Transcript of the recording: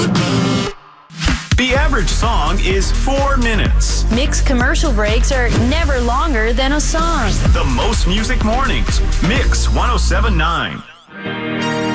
The average song is 4 minutes. Mix commercial breaks are never longer than a song. The Most Music Mornings, Mix 1079.